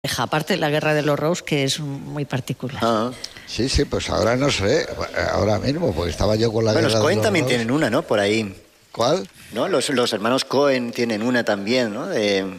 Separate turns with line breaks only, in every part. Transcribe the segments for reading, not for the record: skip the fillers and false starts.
Aparte de la Guerra de los Rose, que es muy particular.
Ah.
Sí, pues ahora no sé, ahora mismo, porque estaba yo con la Guerra de los
Cohen
Rose.
también tienen una, ¿no? Por ahí.
¿Cuál?
¿No? Los hermanos Cohen tienen una también, ¿no?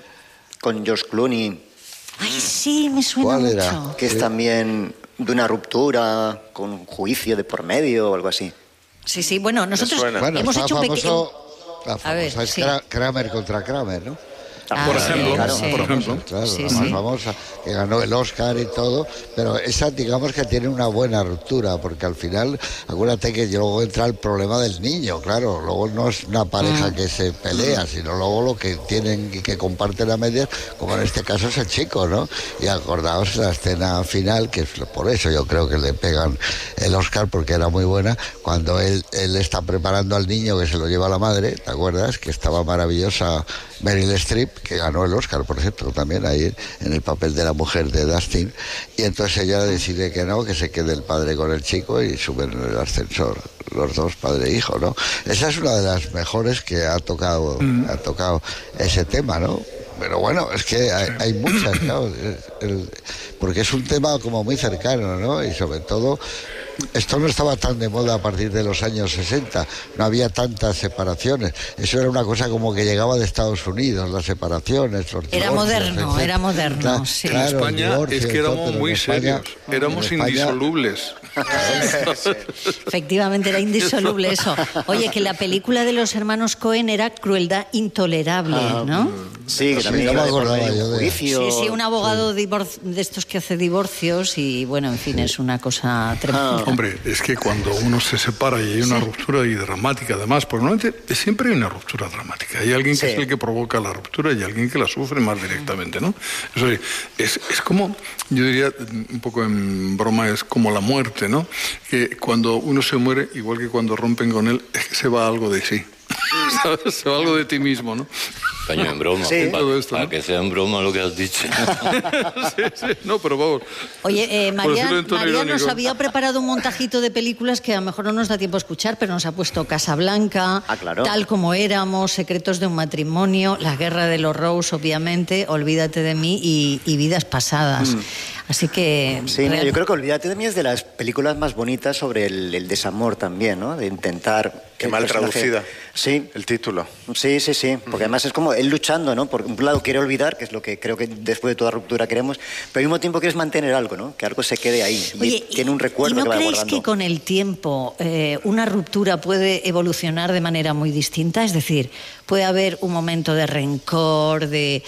Con George Clooney.
Ay, sí, me suena
¿Cuál
mucho.
era?
Que es también de una ruptura con un juicio de por medio o algo así.
Sí, bueno, nosotros
Bueno,
hemos
está
hecho un pequeño...
La famosa
A ver,
es
sí.
Kramer contra Kramer, ¿no?
Por ejemplo,
claro.
por ejemplo.
Claro,
Sí,
la
sí.
más famosa, que ganó el Oscar y todo, pero esa digamos que tiene una buena ruptura, porque al final, acuérdate que luego entra el problema del niño, claro, luego no es una pareja que se pelea, sino luego lo que tienen y que comparten a medias, como en este caso es el chico, ¿no? Y acordaos la escena final, que es por eso yo creo que le pegan el Oscar, porque era muy buena, cuando él está preparando al niño que se lo lleva a la madre, ¿te acuerdas? Que estaba maravillosa Meryl Streep, que ganó el Oscar, por cierto, también ahí en el papel de la mujer de Dustin, y entonces ella decide que no, que se quede el padre con el chico y suben en el ascensor los dos, padre e hijo, ¿no? Esa es una de las mejores que ha tocado ese tema, ¿no? Pero bueno, es que hay muchas, claro, porque es un tema como muy cercano, ¿no? Y sobre todo, esto no estaba tan de moda a partir de los años 60, no había tantas separaciones. Eso era una cosa como que llegaba de Estados Unidos, las separaciones, los
Era
divorcios,
moderno, sí.
En
Claro,
España
divorcio
es que
y todo,
éramos
pero
muy
en España-
serios, éramos
en España-
indisolubles.
Efectivamente, era indisoluble eso. Oye, que la película de los hermanos Cohen era Crueldad Intolerable, ¿no?
Sí, que
Sí,
también
no me
iba de por
acordaba
medio
yo
un
de-
juicio.
Sí, un abogado de estos que hace divorcios y, bueno, en fin, es una cosa tremenda.
Hombre, es que cuando uno se separa y hay una ruptura y dramática, además, pues normalmente siempre hay una ruptura dramática. Hay alguien que
Sí.
es el que provoca la ruptura y alguien que la sufre más directamente, ¿no? Eso sí, es como, yo diría, un poco en broma, es como la muerte, ¿no? Que cuando uno se muere, igual que cuando rompen con él, es que se va algo de sí. ¿Sabes? Se va algo de ti mismo, ¿no?
Coño, en broma.
Sí.
Todo esto,
Para
¿no?
que sea en broma lo que has dicho.
Sí, no, pero vamos.
Oye,
Por decirlo
María
en tono
nos
irónico.
había preparado un montajito de películas que a lo mejor no nos da tiempo a escuchar, pero nos ha puesto Casablanca,
Claro.
Tal como éramos, Secretos de un matrimonio, La Guerra de los Rose, obviamente, Olvídate de mí y Vidas pasadas. Así que...
Sí, mira, yo creo que Olvídate de mí es de las películas más bonitas sobre el desamor también, ¿no? De intentar...
Qué
el
mal
personaje-
traducida.
Sí,
El título.
sí, porque además es como él luchando, ¿no? Por un lado quiere olvidar, que es lo que creo que después de toda ruptura queremos, pero al mismo tiempo quieres mantener algo, ¿no? Que algo se quede ahí.
Oye,
y tiene un recuerdo
¿y no
que va
creéis
guardando.
que con el tiempo una ruptura puede evolucionar de manera muy distinta? Es decir, puede haber un momento de rencor, de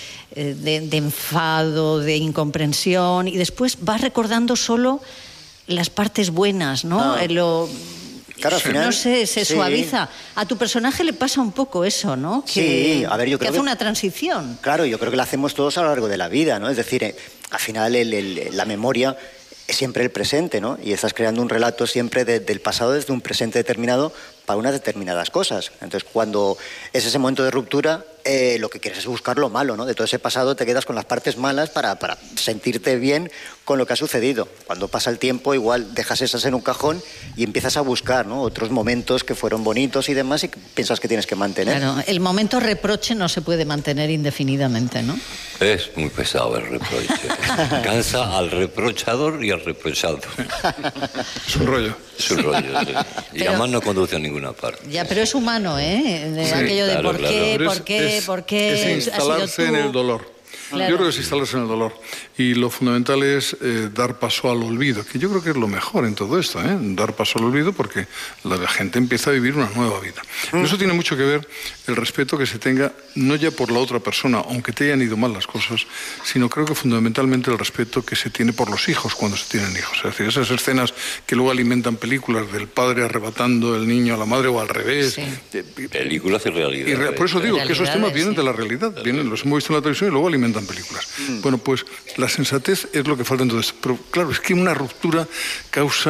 enfado, de incomprensión, y después vas recordando solo las partes buenas, ¿no?
Claro, al final,
no sé, se
sí.
suaviza. A tu personaje le pasa un poco eso, ¿no?
Sí, a ver, yo
que
creo
hace
que-
una transición.
Claro, yo creo que lo hacemos todos a lo largo de la vida, ¿no? Es decir, al final la memoria es siempre el presente, ¿no? Y estás creando un relato siempre del pasado desde un presente determinado para unas determinadas cosas. Entonces, cuando es ese momento de ruptura, lo que quieres es buscar lo malo, ¿no? De todo ese pasado te quedas con las partes malas para sentirte bien con lo que ha sucedido. Cuando pasa el tiempo, igual dejas esas en un cajón y empiezas a buscar, ¿no? Otros momentos que fueron bonitos y demás y que piensas que tienes que mantener.
Claro, el momento reproche no se puede mantener indefinidamente, ¿no?
Es muy pesado el reproche. Cansa al reprochador y al reprochado.
Es un rollo.
Es un rollo, sí. Y
Pero-
además no conduce a ninguna parte.
Ya, pero es humano, ¿eh? Aquello de
claro,
por
claro.
qué,
Pero
por qué
es
has sido
instalarse en
tú.
el dolor.
Claro.
Yo creo que es instalarse en el dolor. Y lo fundamental es dar paso al olvido, que yo creo que es lo mejor en todo esto, ¿eh? Dar paso al olvido porque la gente empieza a vivir una nueva vida. Eso tiene mucho que ver el respeto que se tenga, no ya por la otra persona, aunque te hayan ido mal las cosas, sino creo que fundamentalmente el respeto que se tiene por los hijos cuando se tienen hijos. Es decir, esas escenas que luego alimentan películas del padre arrebatando el niño a la madre o al revés.
Sí.
Películas y realidad.
Por eso digo que esos
Realidades,
temas vienen
sí.
de la realidad, los hemos visto en la televisión y luego alimentan películas. Bueno, pues la sensatez es lo que falta en todo esto. Pero claro, es que una ruptura causa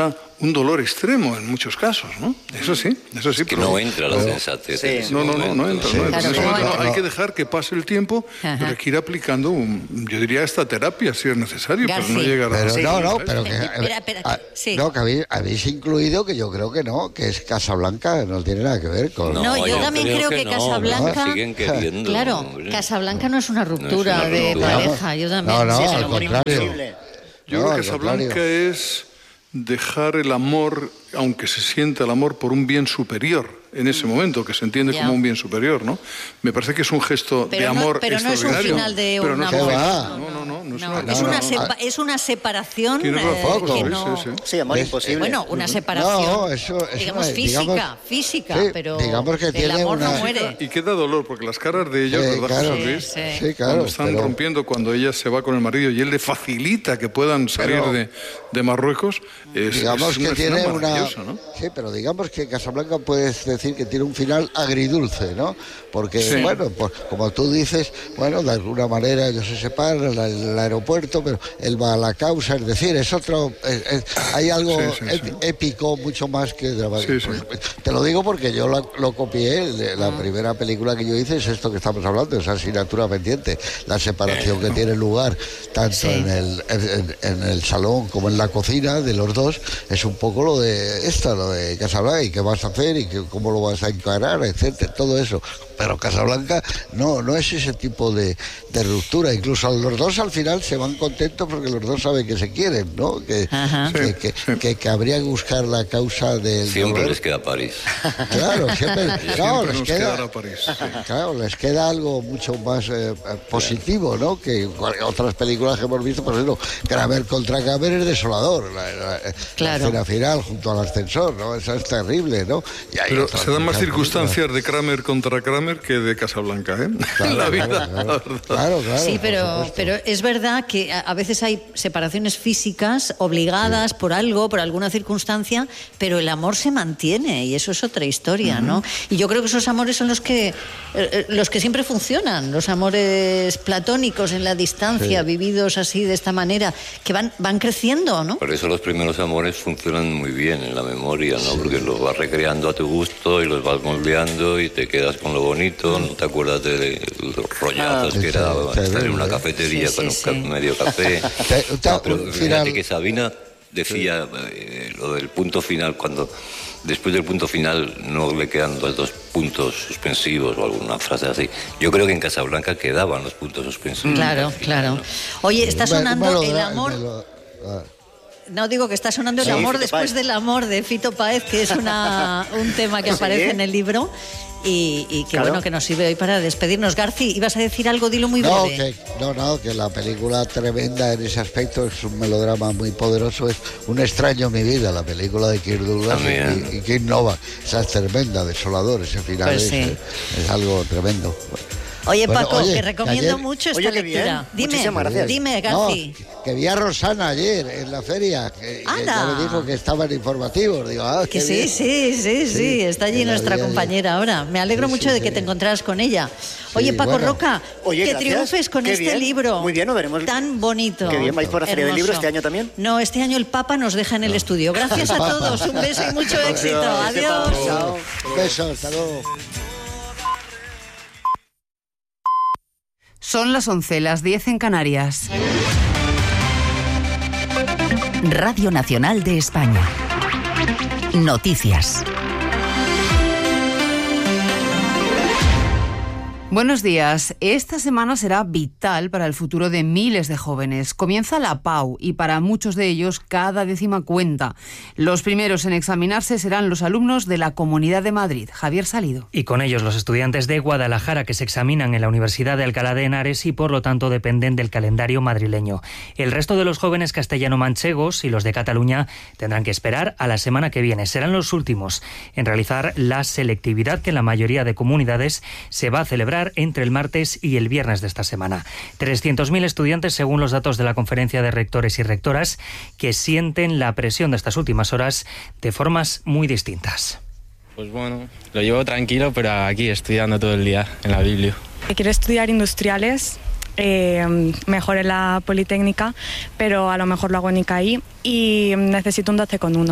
un dolor extremo en muchos casos, ¿no? Eso sí,
que
pero
no entra la sensatez.
Sí.
no entra.
Claro,
En ese momento
claro.
hay que dejar que pase el tiempo, pero hay que ir aplicando, yo diría, esta terapia si es necesario,
Garci.
pero no llegar a...
Pero
Sí.
pero que...
Espera, sí.
No, que habéis incluido, que yo creo que no, que es Casablanca, no tiene nada que ver con...
No, yo también creo que
no,
Casablanca...
me siguen queriendo.
Claro,
hombre.
Casablanca no es una ruptura,
No es una
de
ruptura.
pareja, yo también.
No,
sí,
al
sí.
contrario.
Imposible.
Yo
No,
creo
al
que Casablanca
contrario.
es dejar el amor, aunque se sienta el amor por un bien superior, en ese momento, que se entiende
Ya.
como un bien superior, ¿no? Me parece que es un gesto de amor
pero no es un
extraordinario.
final de
pero
un
no es
amor.
¿Qué va?
No es
No,
una-
es una separación
Tienes razón,
que
sí,
no...
sí.
Sí, amor
¿Ves?
imposible.
Bueno, una separación,
No, eso es
digamos,
una-
física,
digamos-
física,
sí,
pero
digamos que
el
tiene
amor no
una-
muere.
Y queda dolor, porque las caras de ellas,
Sí,
¿verdad,
claro.
José Luis?
Sí.
Sí, claro.
Cuando están
pero-
rompiendo, cuando ella se va con el marido y él le facilita que puedan salir
Pero-
de Marruecos,
digamos
es
que
una
tiene
escena
una...
maravillosa, ¿no?
Sí, pero digamos que Casablanca puedes decir que tiene un final agridulce, ¿no? Porque,
Sí.
bueno, pues, como tú dices, bueno, de alguna manera ellos se separan en el aeropuerto, pero él va a la causa, es decir, es otro... hay algo
Sí, sí.
épico mucho más que dramático.
Sí, sí.
Te lo digo porque yo lo copié, la primera película que yo hice es esto que estamos hablando, esa asignatura pendiente, la separación que tiene lugar tanto
Sí.
en el salón como en la cocina de los dos, es un poco lo de Casablanca, y qué vas a hacer y cómo lo vas a encarar, etcétera, todo eso. Pero Casablanca no es ese tipo de ruptura. Incluso los dos al final se van contentos porque los dos saben que se quieren, ¿no?
Ajá.
Que habría que buscar la causa del
Siempre
dolor.
les queda París.
Claro, siempre. No,
Siempre
les
nos
queda.
quedará París. Sí.
Claro, les queda algo mucho más positivo, ¿no? Que otras películas que hemos visto, por ejemplo, Kramer contra Kramer es desolador. La
Claro.
escena final junto al ascensor, ¿no? Eso es terrible, ¿no? Y hay
Pero
otras
se dan más
muchas
circunstancias de Kramer contra Kramer que de Casablanca, ¿eh? En la vida, la verdad.
Claro,
Sí,
por
pero
supuesto.
es verdad que a veces hay separaciones físicas obligadas por algo, por alguna circunstancia, pero el amor se mantiene y eso es otra historia, ¿no? Y yo creo que esos amores son los que siempre funcionan, los amores platónicos en la distancia, vividos así de esta manera, que van creciendo, ¿no?
Por eso los primeros amores funcionan muy bien en la memoria, ¿no? Porque los vas recreando a tu gusto y los vas moldeando y te quedas con lo bonito, no te acuerdas de los rollazos que era estar en una cafetería
Sí,
con
sí,
un
sí.
medio café. No, pero
un
fíjate
final-
que Sabina decía lo del punto final, cuando después del punto final no le quedan los dos puntos suspensivos o alguna frase así. Yo creo que en Casablanca quedaban los puntos suspensivos.
Claro, claro. Oye, está sonando el amor...
Ah.
No, digo que está sonando el
Sí,
amor
Fito
después
Páez.
del amor de Fito Páez, que es un tema que
Sí.
aparece en el libro y que
Claro.
bueno, que nos sirve hoy para despedirnos. Garci, ibas a decir algo, dilo muy
No,
breve.
que la película tremenda en ese aspecto, es un melodrama muy poderoso, es Un extraño en mi vida, la película de Kirk Douglas
También.
y Kirk Nova. Esa es tremenda, desolador, ese final
Pues sí.
es algo tremendo.
Oye,
Bueno,
Paco,
oye,
que recomiendo
ayer-
mucho esta
Oye, qué bien.
lectura.
Muchísimas gracias.
Dime,
No,
Garci.
que vi a Rosana ayer en la feria, que
¡Hala!
ya me dijo que estaban informativos. Digo,
Que
qué
sí,
bien.
sí, está allí
en la
nuestra
día a día.
compañera ahora. Me alegro
Sí,
mucho
sí,
de que
sí.
te encontraras con ella. Oye, Paco
bueno.
Roca,
Oye,
que
gracias.
triunfes con
Qué
este
bien.
libro.
Muy bien, lo veremos.
Tan bonito.
Qué bien, ¿vais por la Feria del Libro
Hermoso.
este año también?
No, este año el Papa nos deja en el estudio. Gracias a todos, un beso y mucho éxito. Adiós.
Chao.
Besos, hasta luego.
Son las 11, las 10 en Canarias.
Radio Nacional de España. Noticias.
Buenos días. Esta semana será vital para el futuro de miles de jóvenes. Comienza la PAU y para muchos de ellos cada décima cuenta. Los primeros en examinarse serán los alumnos de la Comunidad de Madrid. Javier Salido.
Y con ellos los estudiantes de Guadalajara que se examinan en la Universidad de Alcalá de Henares y por lo tanto dependen del calendario madrileño. El resto de los jóvenes castellano-manchegos y los de Cataluña tendrán que esperar a la semana que viene. Serán los últimos en realizar la selectividad que en la mayoría de comunidades se va a celebrar entre el martes y el viernes de esta semana. 300.000 estudiantes según los datos de la Conferencia de Rectores y Rectoras que sienten la presión de estas últimas horas de formas muy distintas.
Pues bueno, lo llevo tranquilo, pero aquí estudiando todo el día en la Biblia.
Quiero estudiar industriales, mejor en la Politécnica, pero a lo mejor lo hago en ICAI y necesito un 12,1.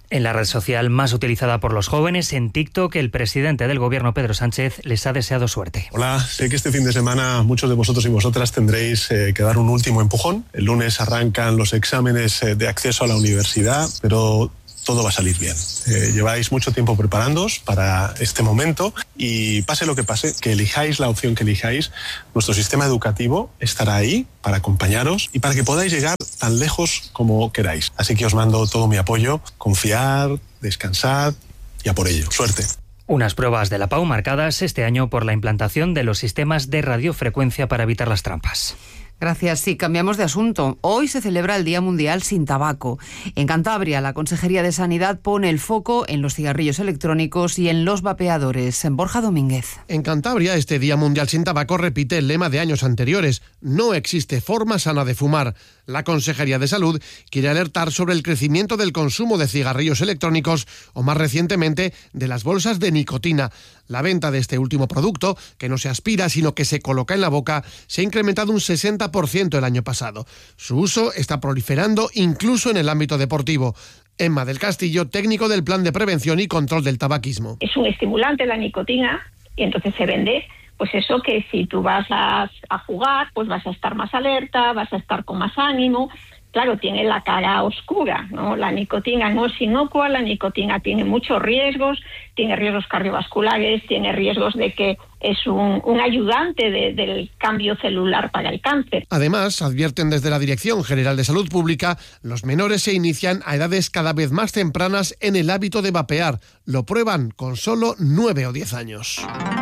En la red social más utilizada por los jóvenes, en TikTok, el presidente del gobierno, Pedro Sánchez, les ha deseado suerte.
Hola, sé que este fin de semana muchos de vosotros y vosotras tendréis que dar un último empujón. El lunes arrancan los exámenes de acceso a la universidad, pero todo va a salir bien. Lleváis mucho tiempo preparándoos para este momento y pase lo que pase, que elijáis la opción que elijáis, nuestro sistema educativo estará ahí para acompañaros y para que podáis llegar tan lejos como queráis. Así que os mando todo mi apoyo, confiar, descansad y a por ello. Suerte.
Unas pruebas de la PAU marcadas este año por la implantación de los sistemas de radiofrecuencia para evitar las trampas.
Gracias. Sí, cambiamos de asunto. Hoy se celebra el Día Mundial sin Tabaco. En Cantabria, la Consejería de Sanidad pone el foco en los cigarrillos electrónicos y en los vapeadores. En Borja Domínguez.
En Cantabria, este Día Mundial sin Tabaco repite el lema de años anteriores. No existe forma sana de fumar. La Consejería de Salud quiere alertar sobre el crecimiento del consumo de cigarrillos electrónicos o, más recientemente, de las bolsas de nicotina. La venta de este último producto, que no se aspira sino que se coloca en la boca, se ha incrementado un 60% el año pasado. Su uso está proliferando incluso en el ámbito deportivo. Emma del Castillo, técnico del Plan de Prevención y Control del Tabaquismo.
Es un estimulante la nicotina y entonces se vende, pues eso, que si tú vas a jugar, pues vas a estar más alerta, vas a estar con más ánimo. Claro, tiene la cara oscura, ¿no? La nicotina no es inocua, la nicotina tiene muchos riesgos, tiene riesgos cardiovasculares, tiene riesgos de que es un ayudante del cambio celular para el cáncer.
Además, advierten desde la Dirección General de Salud Pública, los menores se inician a edades cada vez más tempranas en el hábito de vapear. Lo prueban con solo 9 o 10 años.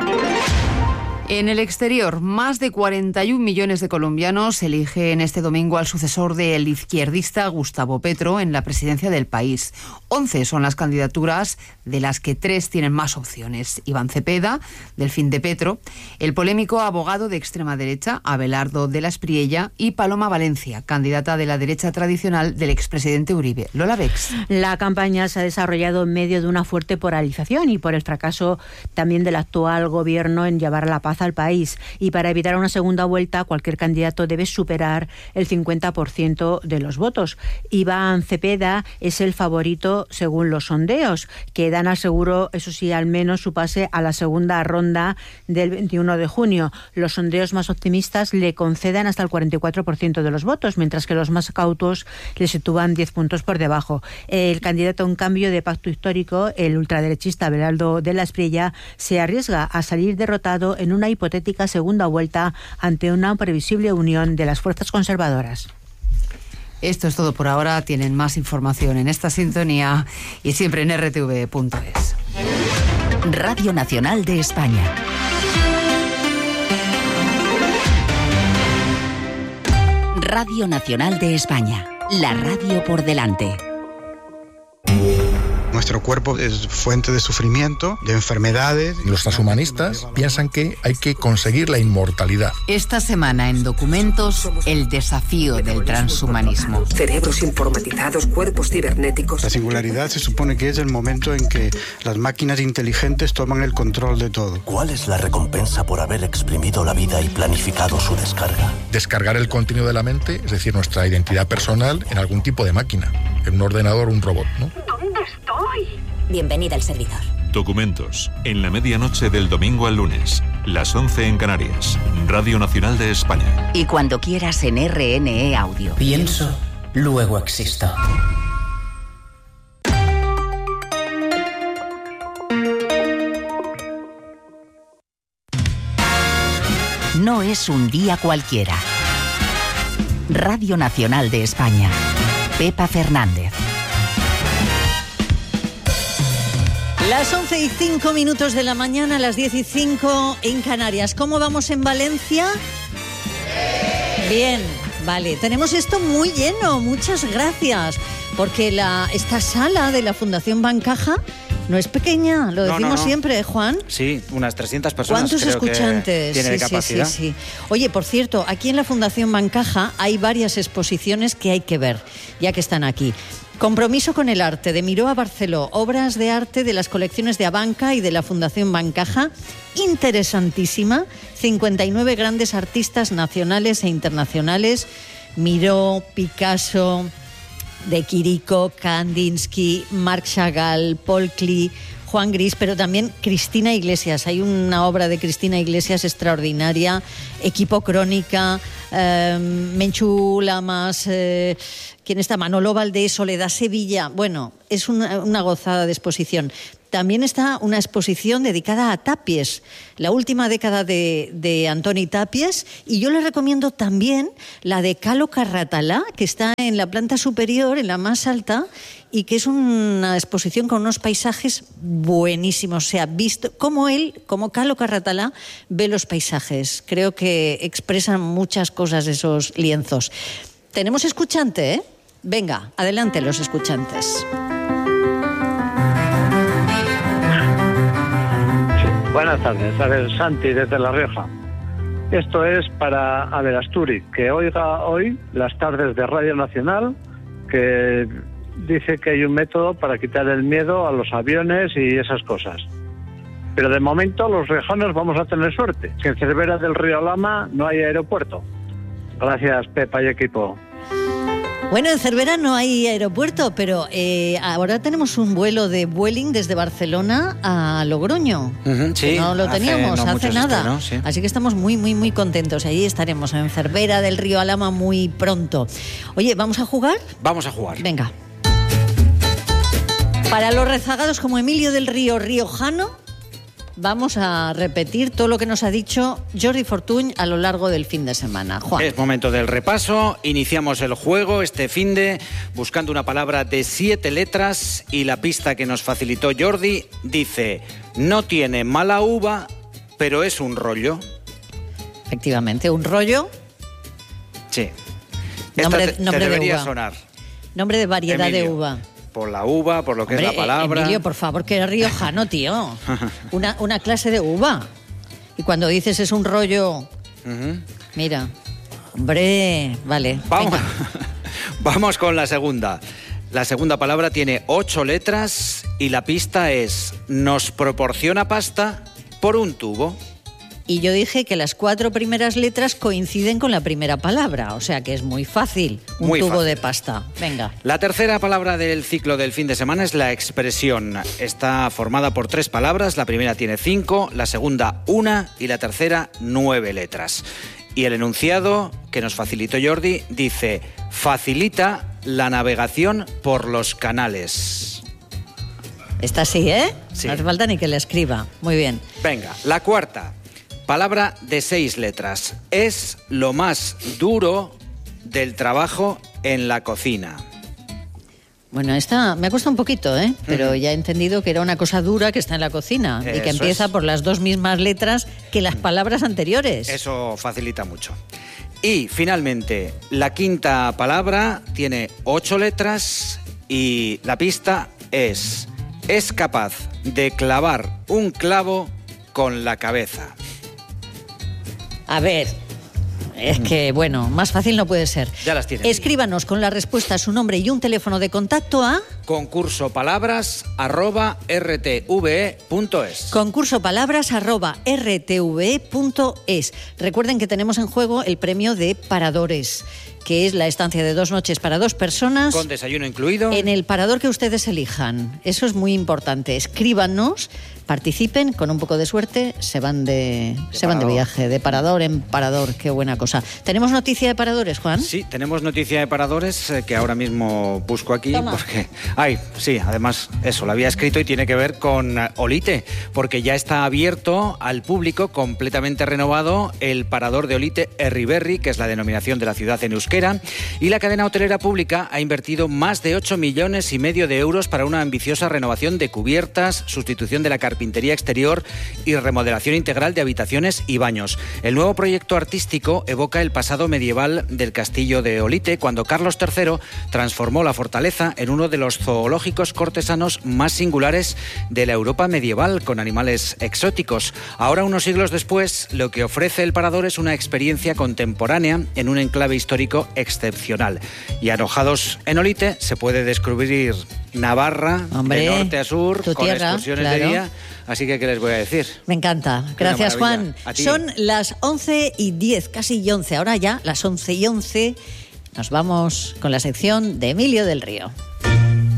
En el exterior, más de 41 millones de colombianos eligen este domingo al sucesor del izquierdista Gustavo Petro en la presidencia del país. 11 son las candidaturas, de las que 3 tienen más opciones. Iván Cepeda, del Fin de Petro, el polémico abogado de extrema derecha, Abelardo de la Espriella, y Paloma Valencia, candidata de la derecha tradicional del expresidente Uribe. Lola Bex.
La campaña se ha desarrollado en medio de una fuerte polarización y por el fracaso también del actual gobierno en llevar la paz al país, y para evitar una segunda vuelta cualquier candidato debe superar el 50% de los votos. Iván Cepeda es el favorito según los sondeos, que dan al seguro, eso sí, al menos su pase a la segunda ronda del 21 de junio. Los sondeos más optimistas le conceden hasta el 44% de los votos, mientras que los más cautos le sitúan 10 puntos por debajo. El candidato, en cambio, de Pacto Histórico, el ultraderechista Abelardo de la Espriella, se arriesga a salir derrotado en una hipotética segunda vuelta ante una previsible unión de las fuerzas conservadoras.
Esto es todo por ahora. Tienen más información en esta sintonía y siempre en rtv.es.
Radio Nacional de España. Radio Nacional de España. La radio por delante.
Nuestro cuerpo es fuente de sufrimiento, de enfermedades.
Los transhumanistas piensan que hay que conseguir la inmortalidad.
Esta semana en Documentos, el desafío del transhumanismo.
Cerebros informatizados, cuerpos cibernéticos.
La singularidad se supone que es el momento en que las máquinas inteligentes toman el control de todo.
¿Cuál es la recompensa por haber exprimido la vida y planificado su descarga?
Descargar el contenido de la mente, es decir, nuestra identidad personal, en algún tipo de máquina, en un ordenador o un robot, ¿no?
¿Dónde estoy?
Bienvenida al servidor.
Documentos, en la medianoche del domingo al lunes, las 11 en Canarias, Radio Nacional de España.
Y cuando quieras en RNE Audio.
Pienso, luego existo.
No es un día cualquiera. Radio Nacional de España. Pepa Fernández.
Las 11:05 de la mañana, las 10:05 en Canarias. ¿Cómo vamos en Valencia? Bien, vale. Tenemos esto muy lleno, muchas gracias. Porque esta sala de la Fundación Bancaja no es pequeña, lo decimos siempre, Juan.
Sí, unas 300 personas.
¿Cuántos
creo
escuchantes?
Que tiene capacidad.
Sí. Oye, por cierto, aquí en la Fundación Bancaja hay varias exposiciones que hay que ver, ya que están aquí. Compromiso con el arte, de Miró a Barceló, obras de arte de las colecciones de Abanca y de la Fundación Bancaja, interesantísima, 59 grandes artistas nacionales e internacionales, Miró, Picasso, de Quirico, Kandinsky, Marc Chagall, Paul Klee, Juan Gris, pero también Cristina Iglesias. Hay una obra de Cristina Iglesias extraordinaria, Equipo Crónica, Menchu Lamas, ¿quién está? Manolo Valdés, Soledad Sevilla. Bueno, es una gozada de exposición. También está una exposición dedicada a Tapies, la última década de Antoni Tapies, y yo les recomiendo también la de Calo Carratalà, que está en la planta superior, en la más alta, y que es una exposición con unos paisajes buenísimos. O sea, visto como Calo Carratalà ve los paisajes. Creo que expresan muchas cosas esos lienzos. Tenemos escuchante, ¿eh? Venga, adelante los escuchantes.
Buenas tardes, a ver, Santi desde La Rioja. Esto es para Averasturi, que oiga hoy las tardes de Radio Nacional, que dice que hay un método para quitar el miedo a los aviones y esas cosas. Pero de momento los riojanos vamos a tener suerte, que en Cervera del Río Lama no hay aeropuerto. Gracias, Pepa y equipo.
Bueno, en Cervera no hay aeropuerto, pero ahora tenemos un vuelo de Vueling desde Barcelona a Logroño.
Sí,
no lo teníamos hace nada.
¿no? Sí.
Así que estamos muy, muy, muy contentos. Ahí estaremos en Cervera del Río Alhama muy pronto. Oye, ¿vamos a jugar?
Vamos a jugar.
Venga. Para los rezagados como Emilio del Río riojano, vamos a repetir todo lo que nos ha dicho Jordi Fortuny a lo largo del fin de semana. Juan.
Es momento del repaso. Iniciamos el juego este finde buscando una palabra de 7 letras y la pista que nos facilitó Jordi dice: no tiene mala uva, pero es un rollo.
Efectivamente, un rollo.
Sí.
Nombre
te debería
de uva.
sonar.
Nombre de variedad
Emilio.
de uva.
Por la uva, por lo que
Hombre,
es la palabra.
Emilio, por favor, que eres riojano, tío. Una clase de uva. Y cuando dices es un rollo... Mira. Hombre, vale.
Vamos con la segunda. La segunda palabra tiene 8 letras y la pista es: nos proporciona pasta por un tubo.
Y yo dije que las 4 primeras letras coinciden con la primera palabra, o sea que es muy fácil. Un
Muy
tubo
fácil.
de pasta. Venga.
La tercera palabra del ciclo del fin de semana es la expresión. Está formada por 3 palabras. La primera tiene 5, la segunda 1 y la tercera 9 letras. Y el enunciado que nos facilitó Jordi dice: facilita la navegación por los canales.
Está así, ¿eh?
Sí.
No hace falta ni que le escriba. Muy bien.
Venga, la cuarta. Palabra de 6 letras. Es lo más duro del trabajo en la cocina.
Bueno, esta me ha costado un poquito, ¿eh? Pero ya he entendido que era una cosa dura que está en la cocina y que
Eso
empieza
es.
por las 2 mismas letras que las palabras anteriores.
Eso facilita mucho. Y finalmente, la quinta palabra tiene 8 letras y la pista es capaz de clavar un clavo con la cabeza.
A ver, es que, bueno, más fácil no puede ser.
Ya las tienes.
Escríbanos con la respuesta, su nombre y un teléfono de contacto a...
concursopalabras@rtve.es.
concursopalabras@rtve.es. Recuerden que tenemos en juego el premio de Paradores, que es la estancia de 2 noches para 2 personas.
Con desayuno incluido.
En el parador que ustedes elijan. Eso es muy importante. Escríbanos, participen, con un poco de suerte se van de viaje, de parador en parador. Qué buena cosa. ¿Tenemos noticia de paradores, Juan?
Sí, tenemos noticia de paradores que ahora mismo busco aquí.
Toma.
Porque... Ay, sí, además eso, lo había escrito y tiene que ver con Olite, porque ya está abierto al público, completamente renovado, el parador de Olite Erriberri, que es la denominación de la ciudad en euskera, y la cadena hotelera pública ha invertido más de 8,5 millones de euros para una ambiciosa renovación de cubiertas, sustitución de la carpintería exterior y remodelación integral de habitaciones y baños. El nuevo proyecto artístico evoca el pasado medieval del castillo de Olite, cuando Carlos III transformó la fortaleza en uno de los zoológicos cortesanos más singulares de la Europa medieval, con animales exóticos. Ahora, unos siglos después, lo que ofrece el parador es una experiencia contemporánea en un enclave histórico excepcional. Y alojados en Olite se puede descubrir Navarra,
Hombre,
de norte a sur,
tu
con
tierra,
excursiones
claro.
de día. Así que, ¿qué les voy a decir?
Me encanta. Gracias,
maravilla.
Juan.
A ti.
Son las 11:10, casi y 11. Ahora ya las 11:11. Nos vamos con la sección de Emilio del Río.